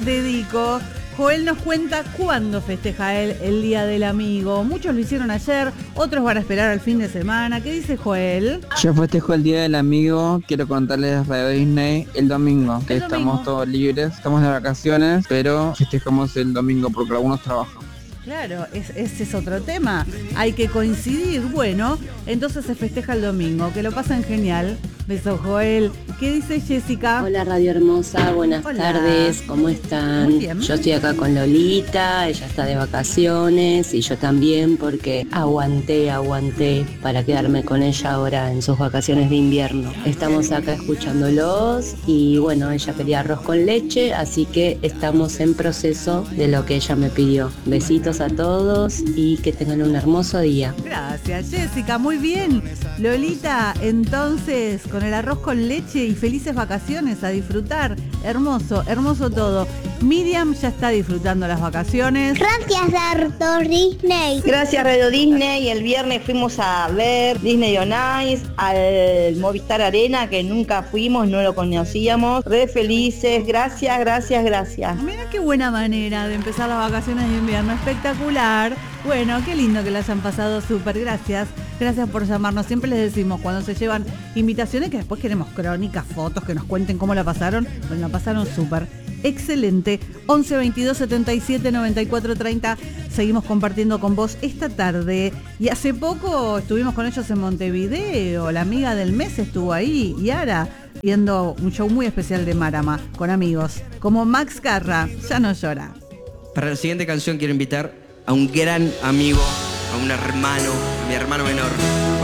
dedico. Joel nos cuenta cuándo festeja él el Día del Amigo. Muchos lo hicieron ayer, otros van a esperar al fin de semana. ¿Qué dice Joel? Yo festejo el Día del Amigo, quiero contarles Radio Disney el domingo, que estamos todos libres, estamos de vacaciones, pero festejamos el domingo porque algunos trabajan. Claro, ese es otro tema. Hay que coincidir. Bueno, entonces se festeja el domingo. Que lo pasen genial. Beso, Joel. ¿Qué dice Jessica? Hola, Radio Hermosa. Buenas tardes. ¿Cómo están? Muy bien. Yo estoy acá con Lolita. Ella está de vacaciones y yo también porque aguanté para quedarme con ella ahora en sus vacaciones de invierno. Estamos acá escuchándolos y bueno, ella quería arroz con leche, así que estamos en proceso de lo que ella me pidió. Besitos a todos y que tengan un hermoso día. Gracias, Jessica, muy bien. Lolita, entonces, con el arroz con leche y felices vacaciones a disfrutar. Hermoso, hermoso todo. Miriam ya está disfrutando las vacaciones. Gracias, Radio Disney. Gracias, Radio Disney. El viernes fuimos a ver Disney on Ice al Movistar Arena, que nunca fuimos, no lo conocíamos. Re felices. Gracias. Mira qué buena manera de empezar las vacaciones de invierno. Espectacular. Bueno, qué lindo que la hayan pasado súper. Gracias por llamarnos. Siempre les decimos cuando se llevan invitaciones que después queremos crónicas, fotos, que nos cuenten cómo la pasaron. Bueno, la pasaron súper. Excelente. 11 22 77 94 30. Seguimos compartiendo con vos esta tarde. Y hace poco estuvimos con ellos en Montevideo. La amiga del mes estuvo ahí, Yara, viendo un show muy especial de Marama con amigos como Max Carra. Ya no llora. Para la siguiente canción quiero invitar a un gran amigo, a un hermano, a mi hermano menor.